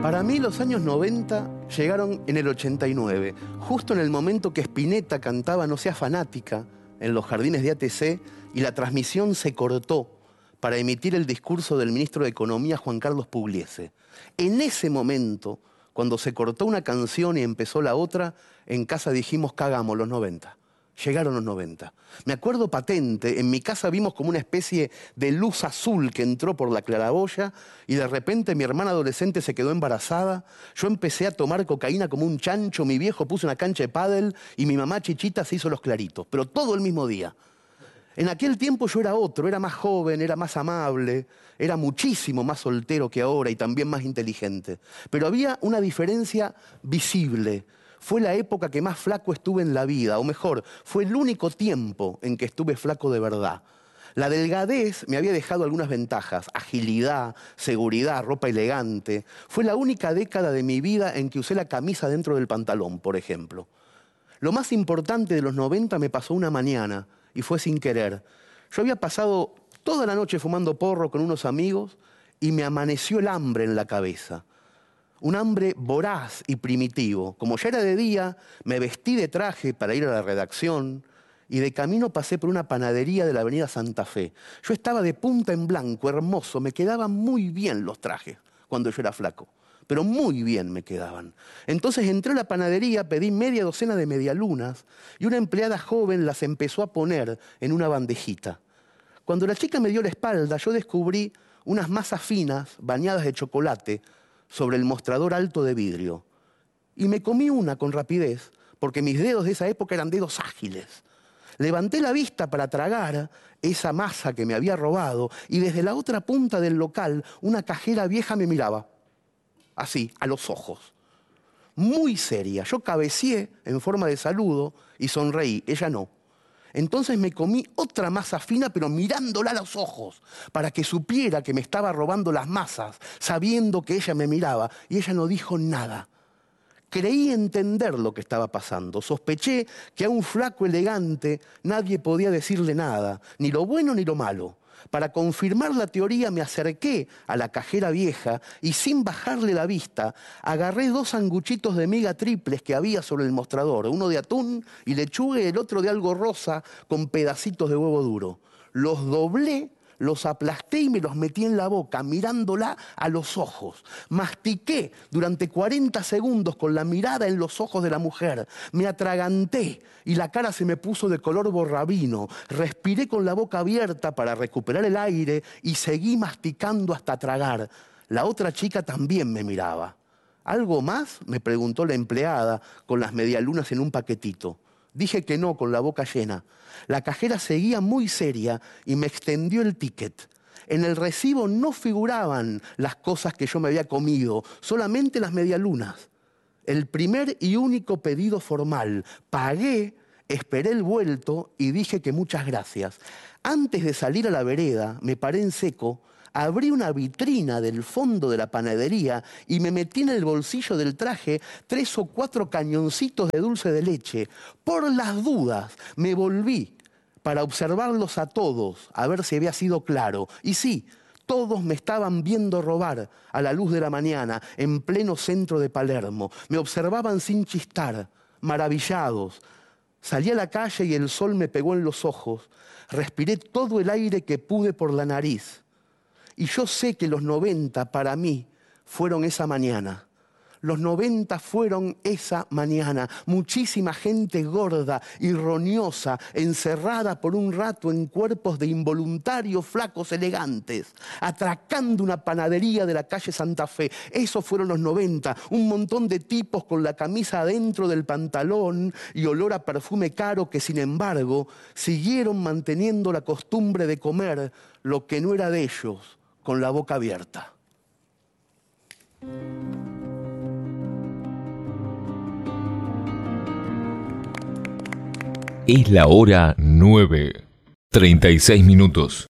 Para mí los años 90 llegaron en el 89, justo en el momento que Spinetta cantaba No seas fanática en los jardines de ATC y la transmisión se cortó para emitir el discurso del ministro de Economía, Juan Carlos Pugliese. En ese momento, cuando se cortó una canción y empezó la otra, en casa dijimos, cagamos los 90. Llegaron los 90. Me acuerdo patente, en mi casa vimos como una especie de luz azul que entró por la claraboya y de repente mi hermana adolescente se quedó embarazada. Yo empecé a tomar cocaína como un chancho, mi viejo puso una cancha de pádel y mi mamá chichita se hizo los claritos, pero todo el mismo día. En aquel tiempo yo era otro, era más joven, era más amable, era muchísimo más soltero que ahora y también más inteligente. Pero había una diferencia visible. Fue la época que más flaco estuve en la vida, o mejor, fue el único tiempo en que estuve flaco de verdad. La delgadez me había dejado algunas ventajas, agilidad, seguridad, ropa elegante. Fue la única década de mi vida en que usé la camisa dentro del pantalón, por ejemplo. Lo más importante de los 90 me pasó una mañana, y fue sin querer. Yo había pasado toda la noche fumando porro con unos amigos y me amaneció el hambre en la cabeza. Un hambre voraz y primitivo. Como ya era de día, me vestí de traje para ir a la redacción y de camino pasé por una panadería de la avenida Santa Fe. Yo estaba de punta en blanco, hermoso, me quedaban muy bien los trajes cuando yo era flaco, pero muy bien me quedaban. Entonces entré a la panadería, pedí media docena de medialunas y una empleada joven las empezó a poner en una bandejita. Cuando la chica me dio la espalda, yo descubrí unas masas finas, bañadas de chocolate, sobre el mostrador alto de vidrio. Y me comí una con rapidez, porque mis dedos de esa época eran dedos ágiles. Levanté la vista para tragar esa masa que me había robado y desde la otra punta del local una cajera vieja me miraba. Así, a los ojos. Muy seria. Yo cabeceé en forma de saludo y sonreí. Ella no. Entonces me comí otra masa fina, pero mirándola a los ojos, para que supiera que me estaba robando las masas, sabiendo que ella me miraba, y ella no dijo nada. Creí entender lo que estaba pasando. Sospeché que a un flaco elegante nadie podía decirle nada, ni lo bueno ni lo malo. Para confirmar la teoría me acerqué a la cajera vieja y sin bajarle la vista agarré 2 sanguchitos de miga triples que había sobre el mostrador, uno de atún y lechuga y el otro de algo rosa con pedacitos de huevo duro. Los doblé, los aplasté y me los metí en la boca mirándola a los ojos. Mastiqué durante 40 segundos con la mirada en los ojos de la mujer. Me atraganté y la cara se me puso de color borrabino. Respiré con la boca abierta para recuperar el aire y seguí masticando hasta tragar. La otra chica también me miraba. ¿Algo más?, me preguntó la empleada con las medialunas en un paquetito. Dije que no, con la boca llena. La cajera seguía muy seria y me extendió el ticket. En el recibo no figuraban las cosas que yo me había comido, solamente las medialunas. El primer y único pedido formal. Pagué, esperé el vuelto y dije que muchas gracias. Antes de salir a la vereda, me paré en seco, abrí una vitrina del fondo de la panadería y me metí en el bolsillo del traje 3 o 4 cañoncitos de dulce de leche. Por las dudas, me volví para observarlos a todos, a ver si había sido claro. Y sí, todos me estaban viendo robar a la luz de la mañana, en pleno centro de Palermo. Me observaban sin chistar, maravillados. Salí a la calle y el sol me pegó en los ojos. Respiré todo el aire que pude por la nariz. Y yo sé que los 90 para mí fueron esa mañana. Los 90 fueron esa mañana. Muchísima gente gorda y roñosa, encerrada por un rato en cuerpos de involuntarios flacos elegantes, atracando una panadería de la calle Santa Fe. Esos fueron los 90. Un montón de tipos con la camisa adentro del pantalón y olor a perfume caro que, sin embargo, siguieron manteniendo la costumbre de comer lo que no era de ellos, con la boca abierta. Es la hora 9:36.